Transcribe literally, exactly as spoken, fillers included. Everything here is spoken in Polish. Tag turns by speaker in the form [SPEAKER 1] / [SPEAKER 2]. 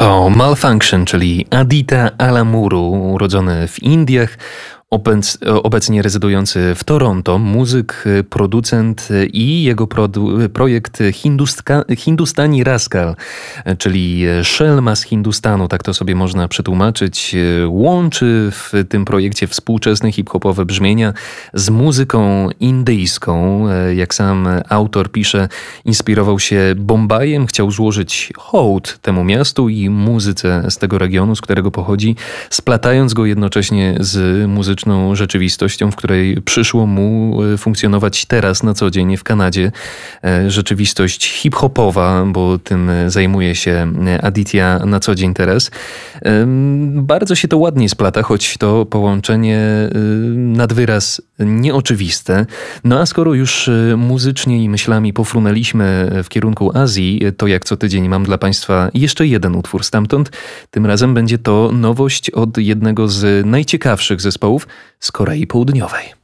[SPEAKER 1] To Malfunction, czyli Aditya Alamuru, urodzony w Indiach, obec, obecnie rezydujący w Toronto, muzyk, producent i jego produ- projekt Hindustka, Hindustani Rascal, czyli Szelma z Hindustanu, tak to sobie można przetłumaczyć, łączy w tym projekcie współczesne hip-hopowe brzmienia z muzyką indyjską. Jak sam autor pisze, inspirował się Bombajem, chciał złożyć hołd temu miastu i muzyce z tego regionu, z którego pochodzi, splatając go jednocześnie z muzyczną rzeczywistością, w której przyszło mu funkcjonować teraz na co dzień w Kanadzie. Rzeczywistość hip-hopowa, bo tym zajmuje się Aditya na co dzień teraz. Bardzo się to ładnie splata, choć to połączenie nad wyraz nieoczywiste. No a skoro już muzycznie i myślami pofrunęliśmy w kierunku Azji, to jak co tydzień mam dla Państwa jeszcze jeden utwór stamtąd. Tym razem będzie to nowość od jednego z najciekawszych zespołów z Korei Południowej.